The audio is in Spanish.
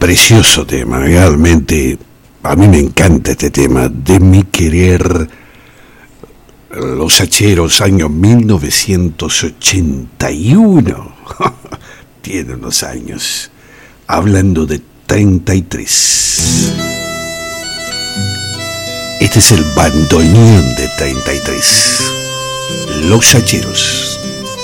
Precioso tema, realmente a mí me encanta este tema, De mi querer, Los Hacheros, año 1981. Tiene unos años, hablando de 33. Este es el bandoneón de 33, Los Hacheros.